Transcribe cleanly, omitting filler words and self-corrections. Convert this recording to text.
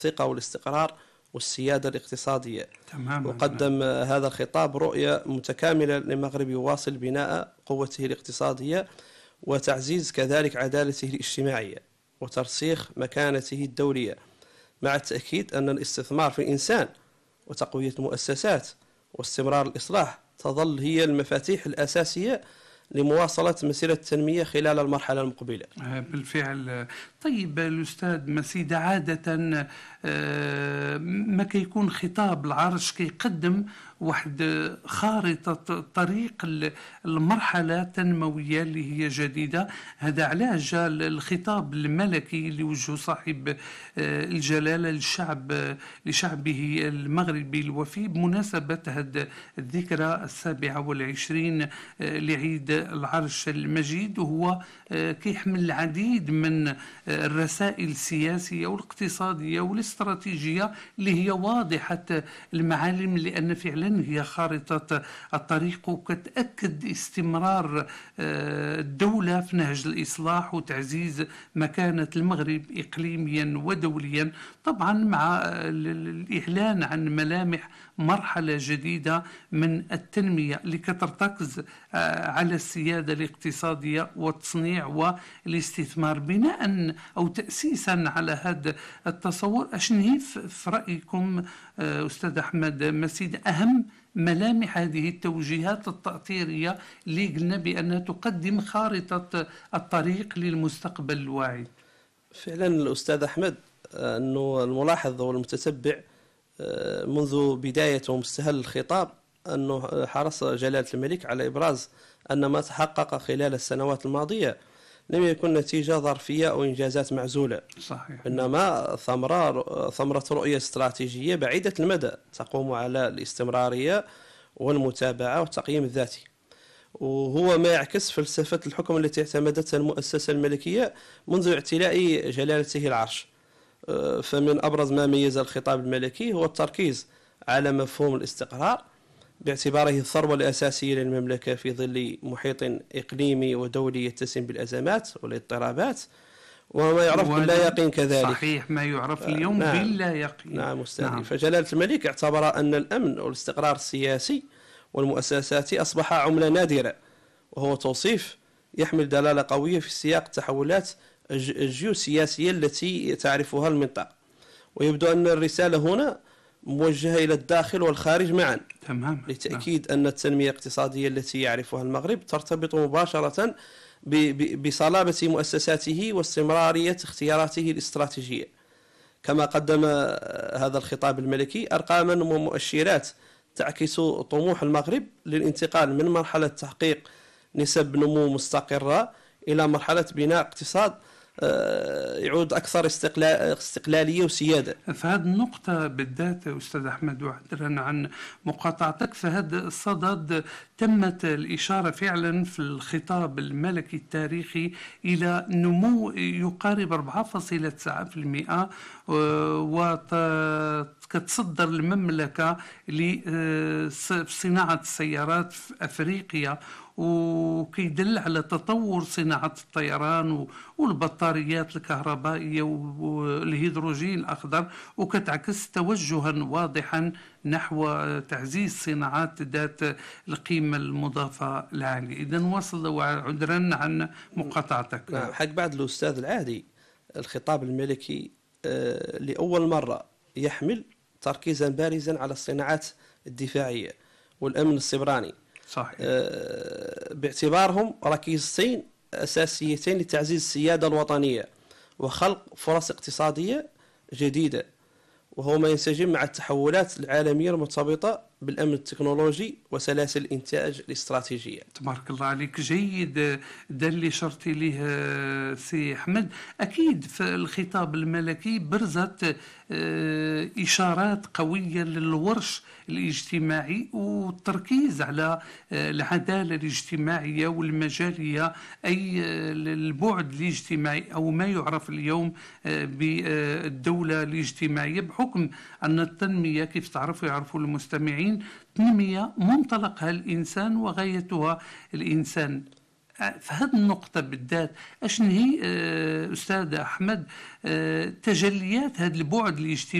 الثقة والاستقرار والسيادة الاقتصادية. تماما. وقدم هذا الخطاب رؤية متكاملة للمغرب يواصل بناء قوته الاقتصادية وتعزيز كذلك عدالته الاجتماعية وترسيخ مكانته الدولية، مع التأكيد أن الاستثمار في الإنسان وتقوية المؤسسات واستمرار الإصلاح تظل هي المفاتيح الأساسية لمواصلة مسيرة التنمية خلال المرحلة المقبلة. بالفعل. طيب الأستاذ مسيدة، عادة ما كيكون خطاب العرش كيقدم واحد خارطة طريق المرحلة التنموية اللي هي جديدة. هذا علاش جاء الخطاب الملكي اللي وجهه صاحب الجلالة لشعبه المغربي الوفي بمناسبة هذه الذكرى 27 لعيد العرش المجيد، وهو كيحمل العديد من الرسائل السياسية والاقتصادية والاستراتيجية اللي هي واضحة المعالم، لأن فعلا هي خارطة الطريق وكتأكد استمرار الدولة في نهج الإصلاح وتعزيز مكانة المغرب إقليميا ودوليا، طبعا مع الإعلان عن ملامح مرحلة جديدة من التنمية اللي كترتكز على السيادة الاقتصادية والتصنيع والاستثمار. بناء أو تأسيسا على هذا التصور، أشنهي في رأيكم أستاذ أحمد مسيد أهم ملامح هذه التوجيهات التأطيرية اللي قلنا بأنها تقدم خارطة الطريق للمستقبل الواعد؟ فعلا الأستاذ أحمد، أنه الملاحظ والمتتبع منذ بداية ومستهل الخطاب أنه حرص جلالة الملك على إبراز أن ما تحقق خلال السنوات الماضية لم يكن نتيجة ظرفية أو إنجازات معزولة، صحيح. إنما ثمرة رؤية استراتيجية بعيدة المدى تقوم على الاستمرارية والمتابعة والتقييم الذاتي، وهو ما يعكس فلسفة الحكم التي اعتمدتها المؤسسة الملكية منذ اعتلاء جلالته العرش. فمن أبرز ما ميز الخطاب الملكي هو التركيز على مفهوم الاستقرار باعتباره الثروة الأساسية للمملكة في ظل محيط إقليمي ودولي يتسم بالأزمات والاضطرابات وما يعرف باللا يقين كذلك. صحيح، ما يعرف اليوم باللا يقين. نعم أستاذ. نعم. فجلالة الملك اعتبر أن الأمن والاستقرار السياسي والمؤسساتي أصبح عملة نادرة، وهو توصيف يحمل دلالة قوية في سياق التحولات الجيوسياسية التي تعرفها المنطقة، ويبدو أن الرسالة هنا موجهة إلى الداخل والخارج معا. تمام. لتأكيد أن التنمية الاقتصادية التي يعرفها المغرب ترتبط مباشرة بصلابة مؤسساته واستمرارية اختياراته الاستراتيجية. كما قدم هذا الخطاب الملكي أرقاما ومؤشرات تعكس طموح المغرب للانتقال من مرحلة تحقيق نسب نمو مستقرة إلى مرحلة بناء اقتصاد يعود أكثر استقلالية وسيادة. فهذه النقطة بالذات أستاذ أحمد، وعذرا عن مقاطعتك، فهذا الصدد تمت الإشارة فعلا في الخطاب الملكي التاريخي إلى نمو يقارب 4.9%، وكتصدر المملكة لصناعة السيارات في أفريقيا، وكيدل على تطور صناعة الطيران والبطاريات الكهربائية والهيدروجين الأخضر، وكتعكس توجها واضحا نحو تعزيز صناعات ذات القيمة المضافة العالية. إذن وصل، وعذرا عن مقاطعتك. نعم، حق بعد الأستاذ العادي، الخطاب الملكي لأول مرة يحمل تركيزا بارزا على الصناعات الدفاعية والأمن السيبراني. صحيح. باعتبارهم ركيزتين أساسيتين لتعزيز السيادة الوطنية وخلق فرص اقتصادية جديدة، وهو ما ينسجم مع التحولات العالمية المرتبطة بالأمن التكنولوجي وسلاسل الإنتاج الاستراتيجية. تبارك الله عليك، جيد ده اللي شرتي ليه سي أحمد. أكيد في الخطاب الملكي برزت إشارات قوية للورش الاجتماعي والتركيز على العدالة الاجتماعية والمجالية، أي البعد الاجتماعي أو ما يعرف اليوم بالدولة الاجتماعية، بحكم أن التنمية كيف يعرفوا المستمعين تنمية منطلقها الإنسان وغايتها الإنسان. في هذه النقطة بالذات أشن هي أستاذ أحمد تجليات هذا البعد الاجتماعي